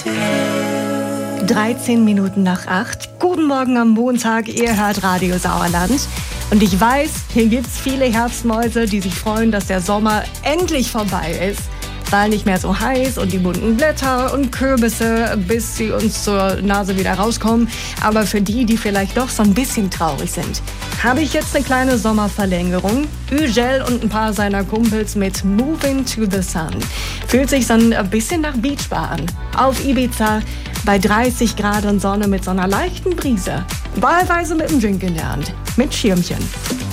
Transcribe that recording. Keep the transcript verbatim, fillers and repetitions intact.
dreizehn Minuten nach acht. Guten Morgen am Montag, ihr hört Radio Sauerland. Und ich weiß, hier gibt's viele Herbstmäuse, die sich freuen, dass der Sommer endlich vorbei ist. Weil nicht mehr so heiß und die bunten Blätter und Kürbisse, bis sie uns zur Nase wieder rauskommen. Aber für die, die vielleicht doch so ein bisschen traurig sind, habe ich jetzt eine kleine Sommerverlängerung. Ügel und ein paar seiner Kumpels mit Moving to the Sun. Fühlt sich so ein bisschen nach Beachbar an. Auf Ibiza bei dreißig Grad und Sonne mit so einer leichten Brise. Wahlweise mit einem Drink in der Hand. Mit Schirmchen.